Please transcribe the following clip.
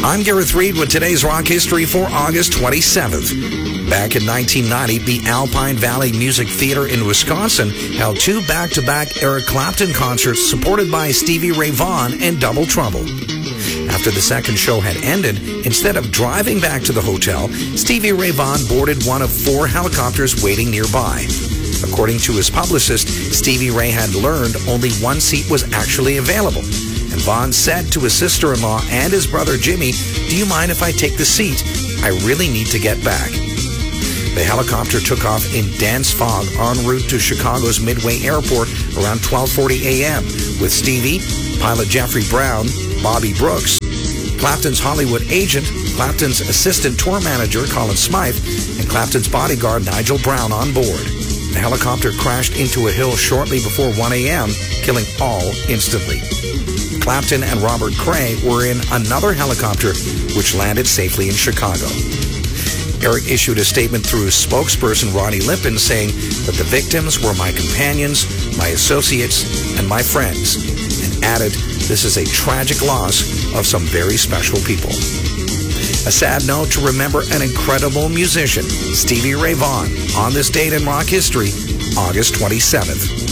I'm Gareth Reed with today's rock history for August 27th. Back in 1990, the Alpine Valley Music Theater in Wisconsin held two back-to-back Eric Clapton concerts supported by Stevie Ray Vaughan and Double Trouble. After the second show had ended, instead of driving back to the hotel, Stevie Ray Vaughan boarded one of 4 helicopters waiting nearby. According to his publicist, Stevie Ray had learned only one seat was actually available. And Vaughan said to his sister-in-law and his brother Jimmy, "Do you mind if I take the seat? I really need to get back." The helicopter took off in dense fog en route to Chicago's Midway Airport around 12:40 a.m. with Stevie, pilot Jeffrey Brown, Bobby Brooks, Clapton's Hollywood agent, Clapton's assistant tour manager Colin Smythe, and Clapton's bodyguard Nigel Brown on board. The helicopter crashed into a hill shortly before 1 a.m., killing all instantly. Clapton and Robert Cray were in another helicopter, which landed safely in Chicago. Eric issued a statement through his spokesperson, Ronnie Lippin, saying that the victims were my companions, my associates, and my friends, and added, "This is a tragic loss of some very special people." A sad note to remember an incredible musician, Stevie Ray Vaughan, on this date in rock history, August 27th.